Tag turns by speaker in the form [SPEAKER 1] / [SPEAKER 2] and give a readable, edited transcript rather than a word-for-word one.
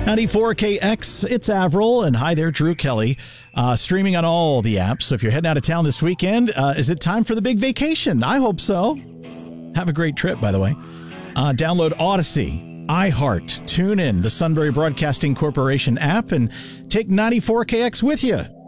[SPEAKER 1] 94KX, it's Avril, and hi there, Drew Kelly. Streaming on all the apps. So if you're heading out of town this weekend, is it time for the big vacation? I hope so. Have a great trip, by the way. Download Odyssey, iHeart, TuneIn, the Sunbury Broadcasting Corporation app, and take 94KX with you.